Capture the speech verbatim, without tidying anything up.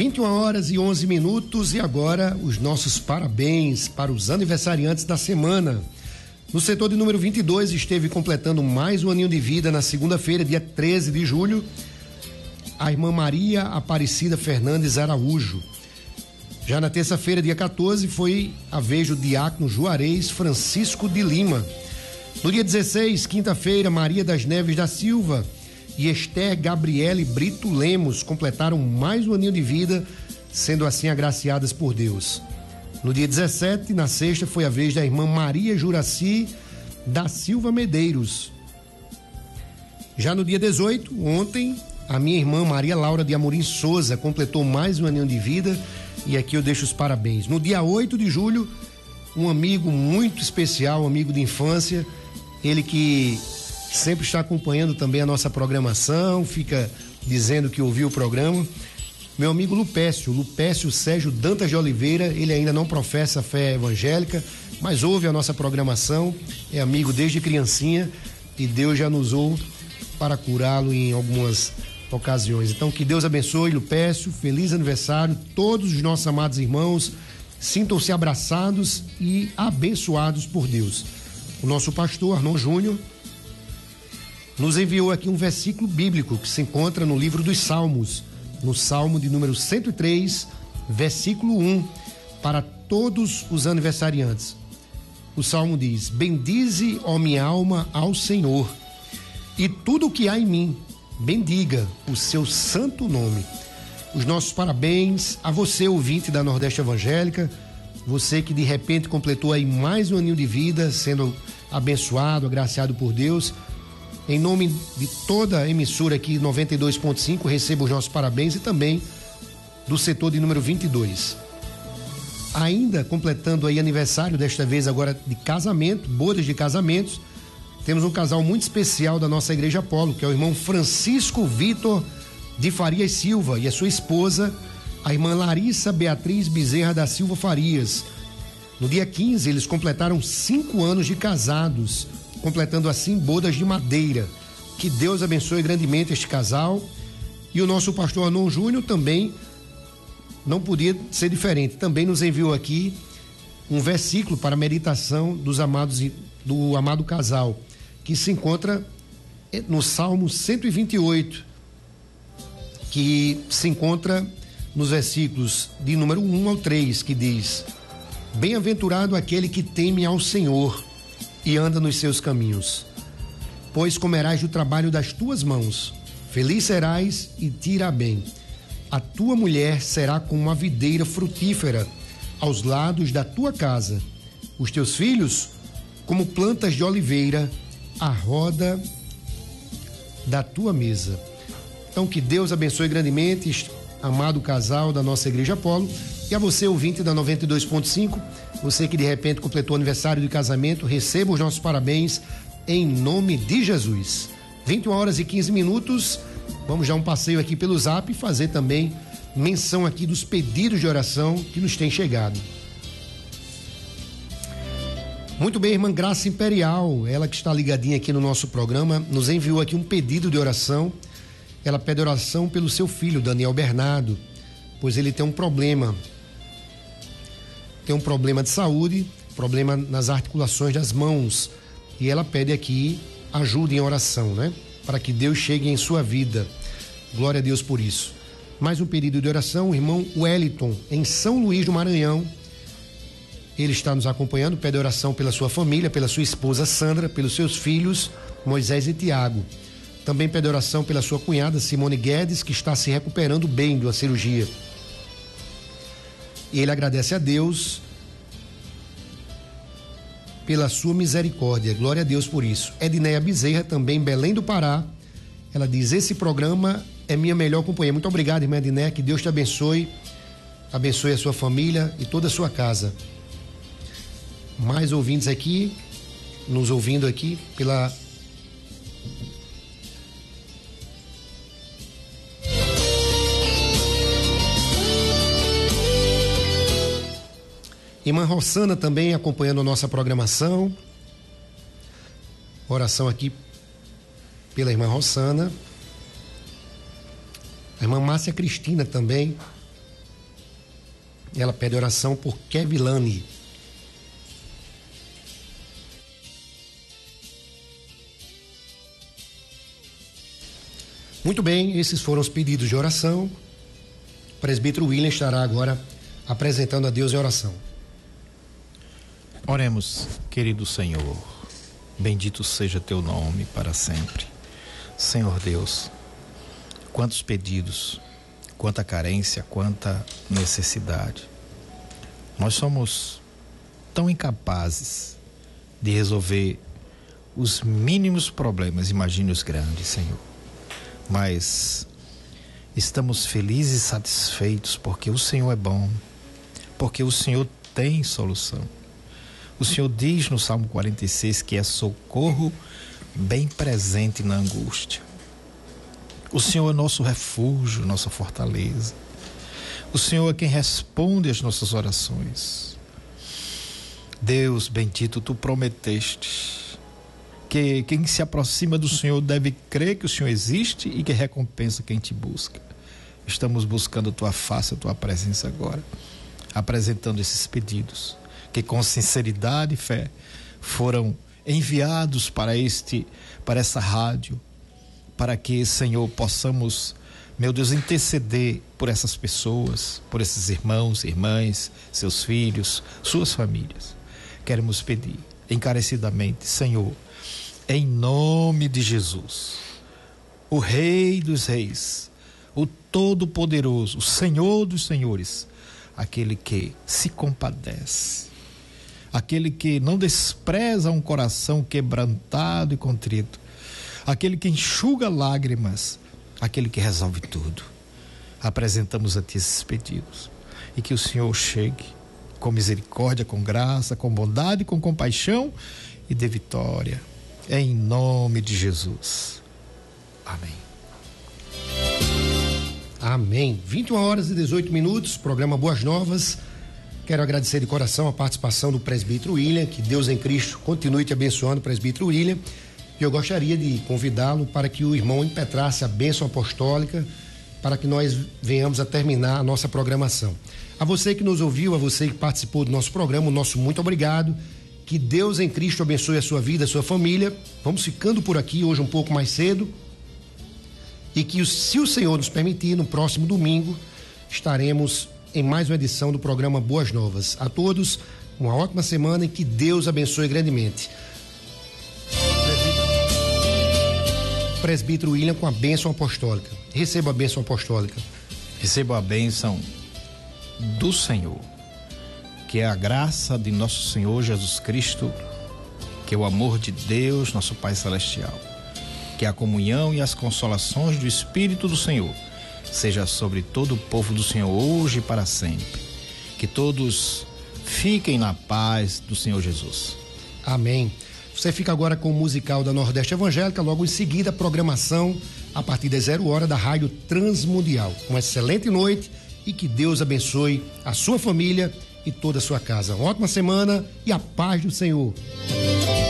vinte e uma horas e onze minutos e agora os nossos parabéns para os aniversariantes da semana. No setor de número vinte e dois esteve completando mais um aninho de vida na segunda-feira, dia treze de julho, a irmã Maria Aparecida Fernandes Araújo. Já na terça-feira, dia quatorze, foi a vez do diácono Juarez Francisco de Lima. No dia dezesseis, quinta-feira, Maria das Neves da Silva e Esther Gabriele Brito Lemos completaram mais um aninho de vida, sendo assim agraciadas por Deus. No dia dezessete, na sexta, foi a vez da irmã Maria Juraci da Silva Medeiros. Já no dia dezoito, ontem, a minha irmã Maria Laura de Amorim Souza completou mais um aninho de vida e aqui eu deixo os parabéns. No dia oito de julho, um amigo muito especial, um amigo de infância, ele que sempre está acompanhando também a nossa programação, fica dizendo que ouviu o programa. Meu amigo Lupécio, Lupécio Sérgio Dantas de Oliveira, ele ainda não professa fé evangélica, mas ouve a nossa programação, é amigo desde criancinha e Deus já nos usou para curá-lo em algumas ocasiões. Então, que Deus abençoe, Lupécio, feliz aniversário, todos os nossos amados irmãos, sintam-se abraçados e abençoados por Deus. O nosso pastor Arnon Júnior nos enviou aqui um versículo bíblico que se encontra no livro dos Salmos, no Salmo de número cento e três, versículo um, para todos os aniversariantes. O Salmo diz: bendize, ó minha alma, ao Senhor, e tudo o que há em mim, bendiga o seu santo nome. Os nossos parabéns a você, ouvinte da Nordeste Evangélica, você que de repente completou aí mais um aninho de vida, sendo abençoado, agraciado por Deus. Em nome de toda a emissora aqui, noventa e dois ponto cinco, recebo os nossos parabéns e também do setor de número vinte e dois. Ainda completando aí aniversário, desta vez agora de casamento, bodas de casamentos, temos um casal muito especial da nossa Igreja Apolo, que é o irmão Francisco Vitor de Farias Silva e a sua esposa, a irmã Larissa Beatriz Bezerra da Silva Farias. No dia quinze, eles completaram cinco anos de casados, completando assim bodas de madeira. Que Deus abençoe grandemente este casal. E o nosso pastor Arnon Júnior também não podia ser diferente. Também nos enviou aqui um versículo para a meditação dos amados, do amado casal, que se encontra no Salmo cento e vinte e oito, que se encontra nos versículos de número um ao três, que diz: bem-aventurado aquele que teme ao Senhor e anda nos seus caminhos, pois comerás do trabalho das tuas mãos, feliz serás e te irá bem. A tua mulher será como uma videira frutífera aos lados da tua casa, os teus filhos como plantas de oliveira à roda da tua mesa. Então, que Deus abençoe grandemente este amado casal da nossa Igreja Apolo. E a você, ouvinte da noventa e dois ponto cinco, você que de repente completou o aniversário de casamento, receba os nossos parabéns em nome de Jesus. vinte e uma horas e quinze minutos, vamos dar um passeio aqui pelo Zap e fazer também menção aqui dos pedidos de oração que nos têm chegado. Muito bem, irmã Graça Imperial, ela que está ligadinha aqui no nosso programa, nos enviou aqui um pedido de oração. Ela pede oração pelo seu filho, Daniel Bernardo, pois ele tem um problema. Tem um problema de saúde, problema nas articulações das mãos. E ela pede aqui ajuda em oração, né? Para que Deus chegue em sua vida. Glória a Deus por isso. Mais um pedido de oração, o irmão Wellington, em São Luís do Maranhão. Ele está nos acompanhando, pede oração pela sua família, pela sua esposa Sandra, pelos seus filhos Moisés e Tiago. Também pede oração pela sua cunhada Simone Guedes, que está se recuperando bem de uma cirurgia. E ele agradece a Deus pela sua misericórdia. Glória a Deus por isso. Edneia Bezerra, também Belém do Pará. Ela diz: esse programa é minha melhor companhia. Muito obrigado, irmã Edneia. Que Deus te abençoe. Abençoe a sua família e toda a sua casa. Mais ouvintes aqui, nos ouvindo aqui pela irmã Rossana também acompanhando a nossa programação. Oração aqui pela irmã Rossana. A irmã Márcia Cristina também Ela pede oração por Kevilane. Muito bem, esses foram os pedidos de oração. O presbítero William estará agora apresentando a Deus em oração. Oremos, querido Senhor, bendito seja teu nome para sempre. Senhor Deus, quantos pedidos, quanta carência, quanta necessidade. Nós somos tão incapazes de resolver os mínimos problemas, imagine os grandes, Senhor. Mas estamos felizes e satisfeitos porque o Senhor é bom, porque o Senhor tem solução. O Senhor diz no Salmo quarenta e seis que é socorro bem presente na angústia. O Senhor é nosso refúgio, nossa fortaleza. O Senhor é quem responde às nossas orações. Deus bendito, tu prometeste que quem se aproxima do Senhor deve crer que o Senhor existe e que recompensa quem te busca. Estamos buscando a tua face, a tua presença agora, apresentando esses pedidos que com sinceridade e fé foram enviados para este, para essa rádio, para que, Senhor, possamos, meu Deus, interceder por essas pessoas, por esses irmãos, irmãs, seus filhos, suas famílias. Queremos pedir encarecidamente, Senhor, em nome de Jesus, o Rei dos Reis, o Todo-Poderoso, o Senhor dos Senhores, aquele que se compadece, aquele que não despreza um coração quebrantado e contrito, aquele que enxuga lágrimas, aquele que resolve tudo. Apresentamos a ti esses pedidos e que o Senhor chegue com misericórdia, com graça, com bondade, com compaixão e dê vitória. Em nome de Jesus. Amém. Amém. vinte e uma horas e dezoito minutos, programa Boas Novas. Quero agradecer de coração a participação do presbítero William, que Deus em Cristo continue te abençoando, presbítero William. E eu gostaria de convidá-lo para que o irmão impetrasse a bênção apostólica para que nós venhamos a terminar a nossa programação. A você que nos ouviu, a você que participou do nosso programa, o nosso muito obrigado. Que Deus em Cristo abençoe a sua vida, a sua família. Vamos ficando por aqui hoje um pouco mais cedo. E que, se o Senhor nos permitir, no próximo domingo, estaremos em mais uma edição do programa Boas Novas. A todos, uma ótima semana e que Deus abençoe grandemente. Presbítero William com a bênção apostólica. Receba a bênção apostólica. Receba a bênção do Senhor, que é a graça de nosso Senhor Jesus Cristo, que é o amor de Deus, nosso Pai Celestial, que é a comunhão e as consolações do Espírito do Senhor seja sobre todo o povo do Senhor hoje e para sempre. Que todos fiquem na paz do Senhor Jesus. Amém. Você fica agora com o musical da Nordeste Evangélica, logo em seguida a programação a partir das zero hora da Rádio Transmundial. Uma excelente noite e que Deus abençoe a sua família e toda a sua casa. Uma ótima semana e a paz do Senhor.